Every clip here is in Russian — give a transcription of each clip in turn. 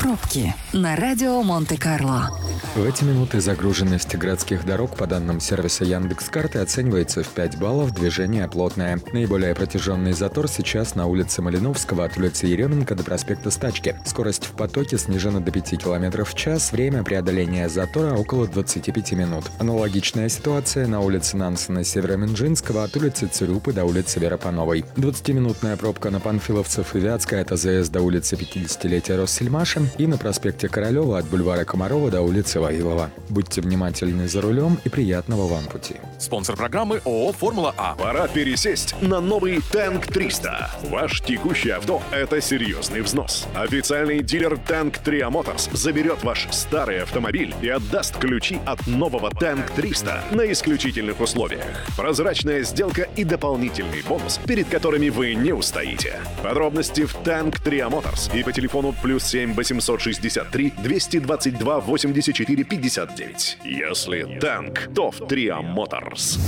Пробки на радио Монте-Карло. В эти минуты загруженность городских дорог по данным сервиса Яндекс.Карты оценивается в 5 баллов, движение плотное. Наиболее протяженный затор сейчас на улице Малиновского от улицы Еременко до проспекта Стачки. Скорость в потоке снижена до 5 км в час, время преодоления затора около 25 минут. Аналогичная ситуация на улице Нансена Североминджинского от улицы Цюрюпы до улицы Веропановой. 20-минутная пробка на Панфиловцев и Вятской от АЗС до улицы 50-летия Россельмаша и на проспекте Королева от бульвара Комарова до улицы Вавилова. Будьте внимательны за рулем и приятного вам пути. Спонсор программы ООО «Формула А». Пора пересесть на новый Танк 300. Ваш текущий авто – это серьезный взнос. Официальный дилер Танк Tria Motors заберет ваш старый автомобиль и отдаст ключи от нового Танк 300 на исключительных условиях. Прозрачная сделка и дополнительный бонус, перед которыми вы не устоите. Подробности в Танк Tria Motors и по телефону +7 863 222 84 59. Если танк, то в Tria Motors.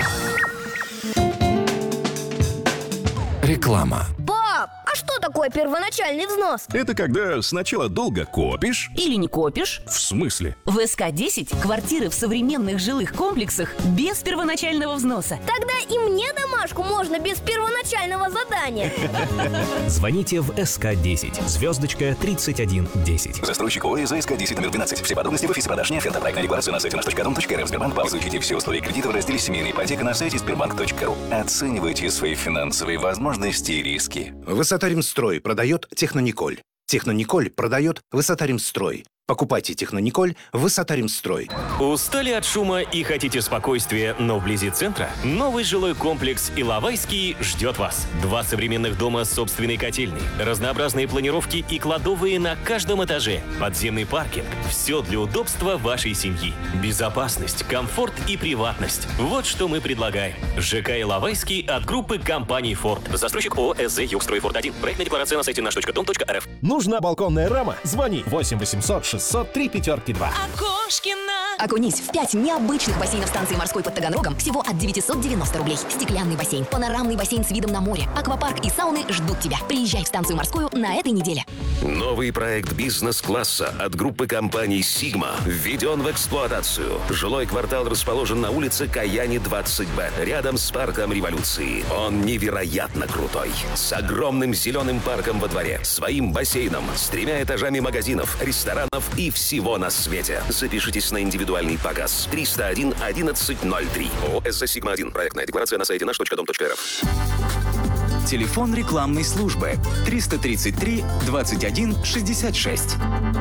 Реклама. Пап, а что такое первоначальный взнос? Это когда сначала долго копишь. Или не копишь. В смысле? В СК-10 квартиры в современных жилых комплексах без первоначального взноса. Тогда и мне домашку можно без первоначального задания. Звоните в СК-10, звездочка 3110. Застройщик ОС СК-10 номер 12. Все подробности в офисе продаж «Неоферта». Проектная декларация на сайте наш.дом.рф. Сбербанк. Изучите все условия кредита в разделе «Семейная ипотека» на сайте sberbank.ru. Оценивайте свои финансовые возможности и риски. Высота-Ремстрой продает Технониколь. Технониколь продает Высота-Ремстрой. Покупайте Технониколь Высота-Ремстрой. Устали от шума и хотите спокойствия, но вблизи центра? Новый жилой комплекс Иловайский ждет вас. 2 современных дома с собственной котельной, разнообразные планировки и кладовые на каждом этаже, подземный паркинг. Все для удобства вашей семьи. Безопасность, комфорт и приватность. Вот что мы предлагаем. ЖК Иловайский от группы компаний «Форд». Застройщик ООО «СЗ Югстройфорд-1». Проектная декларация на сайте наш.дом.рф. Нужна балконная рама? Звони 8 800 603 5-2. Окунись в 5 необычных бассейнов станции морской под Таганрогом всего от 990 рублей. Стеклянный бассейн, панорамный бассейн с видом на море, аквапарк и сауны ждут тебя. Приезжай в станцию морскую на этой неделе. Новый проект бизнес-класса от группы компаний «Сигма» введен в эксплуатацию. Жилой квартал расположен на улице Каяни 20Б, рядом с парком Революции. Он невероятно крутой. С огромным зеленым парком во дворе, своим бассейном, с 3 этажами магазинов, ресторанов и всего на свете. Запишитесь на индивидуальный показ. 301 1103. ООО «СЗ Сигма-1». Проектная декларация на сайте наш.дом.рф. Телефон рекламной службы 333 21 66.